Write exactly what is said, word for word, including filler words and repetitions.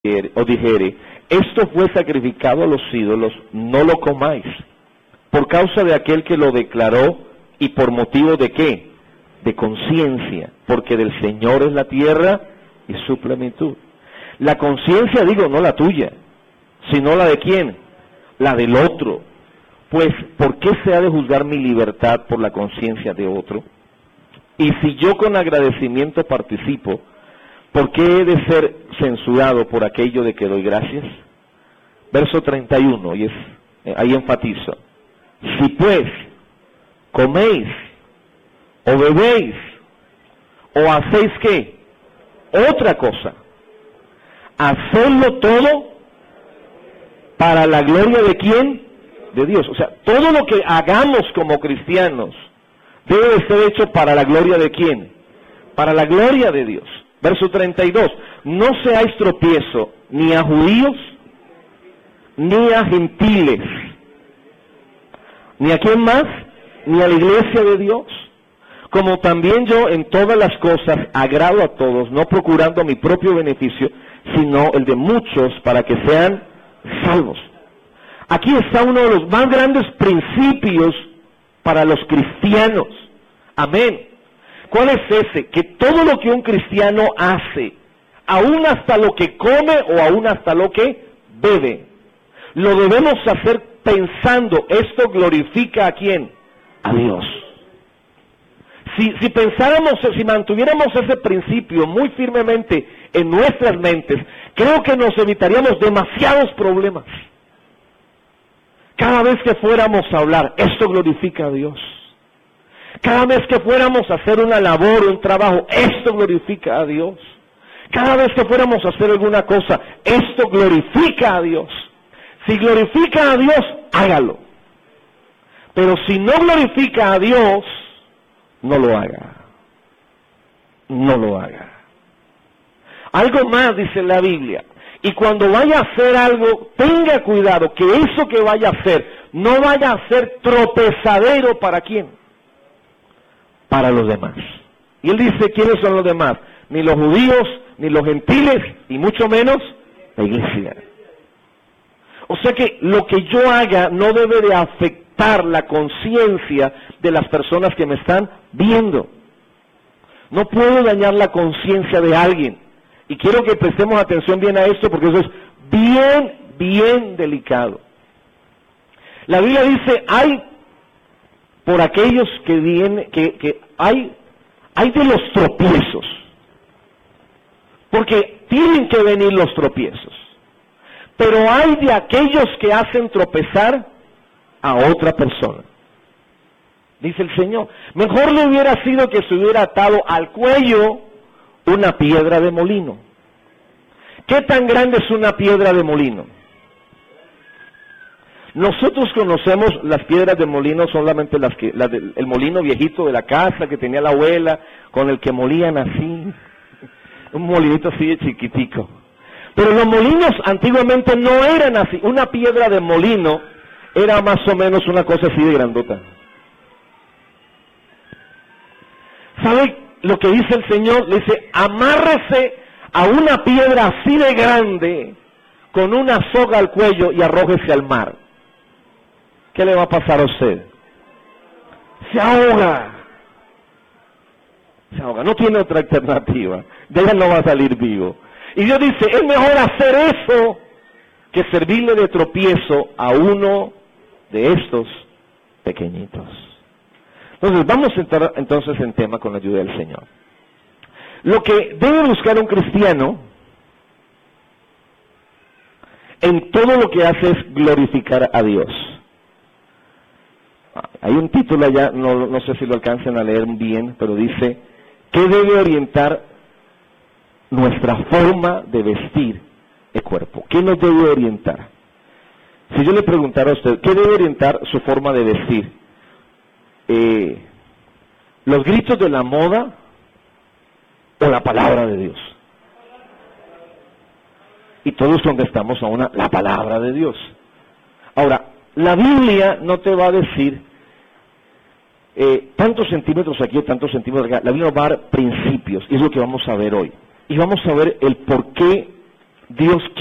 o dijere, esto fue sacrificado a los ídolos, no lo comáis, por causa de aquel que lo declaró y por motivo de qué, de conciencia, porque del Señor es la tierra y su plenitud. La conciencia, digo, no la tuya, sino la de quién, la del otro. Pues, ¿por qué se ha de juzgar mi libertad por la conciencia de otro? Y si yo con agradecimiento participo, ¿por qué he de ser censurado por aquello de que doy gracias? Verso treinta y uno, y es, ahí enfatizo. Si pues coméis, o bebéis, o hacéis ¿qué? Otra cosa, hacedlo todo para la gloria de ¿quién? De Dios. O sea, todo lo que hagamos como cristianos debe de ser hecho para la gloria de ¿quién? Para la gloria de Dios. Verso treinta y dos, no seáis tropiezo ni a judíos, ni a gentiles, ni a quién más, ni a la iglesia de Dios, como también yo en todas las cosas agrado a todos, no procurando mi propio beneficio, sino el de muchos para que sean salvos. Aquí está uno de los más grandes principios para los cristianos. Amén. ¿Cuál es ese? Que todo lo que un cristiano hace, aún hasta lo que come o aún hasta lo que bebe, lo debemos hacer pensando, esto glorifica ¿a quién? A Dios. Si, si pensáramos, si mantuviéramos ese principio muy firmemente en nuestras mentes, creo que nos evitaríamos demasiados problemas. Cada vez que fuéramos a hablar, esto glorifica a Dios. Cada vez que fuéramos a hacer una labor o un trabajo, esto glorifica a Dios. Cada vez que fuéramos a hacer alguna cosa, esto glorifica a Dios. Si glorifica a Dios, hágalo. Pero si no glorifica a Dios, no lo haga. No lo haga. Algo más dice la Biblia. Y cuando vaya a hacer algo, tenga cuidado que eso que vaya a hacer no vaya a ser tropezadero para quién. Para los demás. Y él dice, ¿quiénes son los demás? Ni los judíos, ni los gentiles, y mucho menos la iglesia. O sea que lo que yo haga no debe de afectar la conciencia de las personas que me están viendo. No puedo dañar la conciencia de alguien. Y quiero que prestemos atención bien a esto porque eso es bien, bien delicado. La Biblia dice, hay por aquellos que vienen, que, que hay, hay de los tropiezos. Porque tienen que venir los tropiezos. Pero hay de aquellos que hacen tropezar a otra persona. Dice el Señor, mejor le hubiera sido que se hubiera atado al cuello una piedra de molino. ¿Qué tan grande es una piedra de molino? Nosotros conocemos las piedras de molino solamente las que, las del, el molino viejito de la casa que tenía la abuela, con el que molían así, un molinito así de chiquitico. Pero los molinos antiguamente no eran así, una piedra de molino era más o menos una cosa así de grandota. ¿Sabe lo que dice el Señor? Le dice, amárrese a una piedra así de grande, con una soga al cuello y arrójese al mar. ¿Qué le va a pasar a usted? Se ahoga. Se ahoga. No tiene otra alternativa. De ella no va a salir vivo. Y Dios dice, es mejor hacer eso que servirle de tropiezo a uno de estos pequeñitos. Entonces, vamos a entrar entonces en tema con la ayuda del Señor. Lo que debe buscar un cristiano en todo lo que hace es glorificar a Dios. Hay un título allá, no, no sé si lo alcancen a leer bien, pero dice, ¿qué debe orientar nuestra forma de vestir el cuerpo? ¿Qué nos debe orientar? Si yo le preguntara a usted, ¿qué debe orientar su forma de vestir? Eh, ¿Los gritos de la moda o la palabra de Dios? Y todos contestamos a una, la palabra de Dios. Ahora, la Biblia no te va a decir eh, tantos centímetros aquí o tantos centímetros acá. La Biblia nos va a dar principios, y es lo que vamos a ver hoy. Y vamos a ver el por qué Dios